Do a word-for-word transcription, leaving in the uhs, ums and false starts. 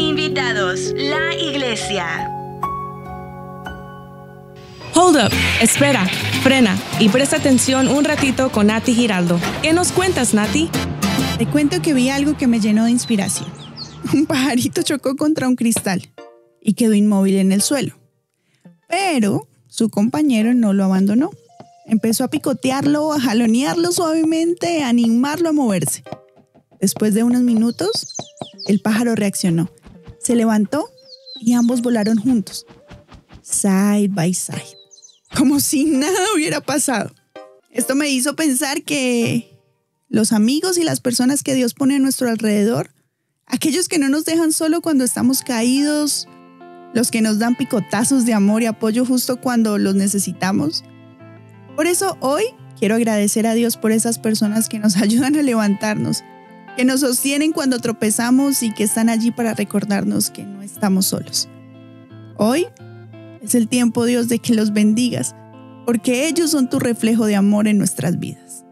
Invitados, la iglesia. Hold up, espera, frena y presta atención un ratito con Nati Giraldo. ¿Qué nos cuentas, Nati? Te cuento que vi algo que me llenó de inspiración. Un pajarito chocó contra un cristal y quedó inmóvil en el suelo. Pero su compañero no lo abandonó. Empezó a picotearlo, a jalonearlo suavemente, a animarlo a moverse. Después de unos minutos, el pájaro reaccionó. Se levantó y ambos volaron juntos, side by side, como si nada hubiera pasado. Esto me hizo pensar que los amigos y las personas que Dios pone a nuestro alrededor, aquellos que no nos dejan solo cuando estamos caídos, los que nos dan picotazos de amor y apoyo justo cuando los necesitamos. Por eso hoy quiero agradecer a Dios por esas personas que nos ayudan a levantarnos, que nos sostienen cuando tropezamos y que están allí para recordarnos que no estamos solos. Hoy es el tiempo, Dios, de que los bendigas, porque ellos son tu reflejo de amor en nuestras vidas.